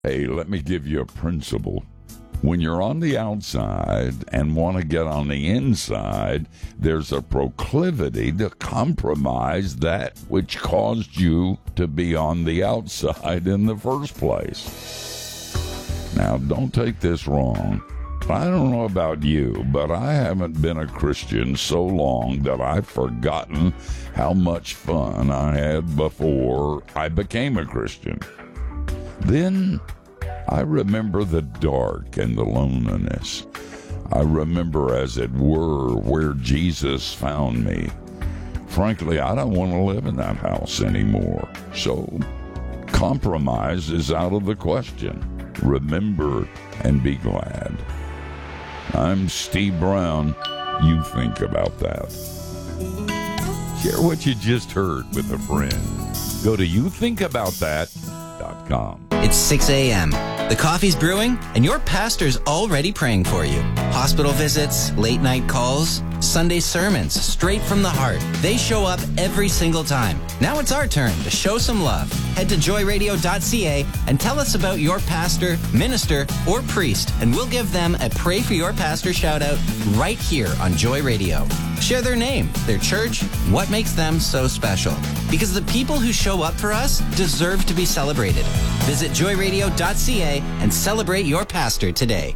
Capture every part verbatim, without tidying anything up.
Hey, let me give you a principle. When you're on the outside and want to get on the inside, there's a proclivity to compromise that which caused you to be on the outside in the first place. Now, don't take this wrong. I don't know about you, but I haven't been a Christian so long that I've forgotten how much fun I had before I became a Christian. Then I remember the dark and the loneliness. I remember, as it were, where Jesus found me. Frankly, I don't want to live in that house anymore. So, compromise is out of the question. Remember and be glad. I'm Steve Brown. You think about that. Share what you just heard with a friend. Go to you think about that dot com. It's six a.m. The coffee's brewing, and your pastor's already praying for you. Hospital visits, late night calls, Sunday sermons straight from the heart. They show up every single time. Now it's our turn to show some love. Head to joy radio dot c a and tell us about your pastor, minister, or priest, and we'll give them a Pray for Your Pastor shout out right here on Joy Radio. Share their name, their church, what makes them so special. Because the people who show up for us deserve to be celebrated. Visit joy radio dot c a and celebrate your pastor today.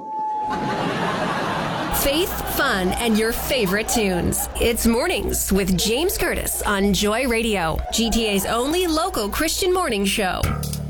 Faith, fun, and your favorite tunes. It's Mornings with James Curtis on Joy Radio, G T A's only local Christian morning show.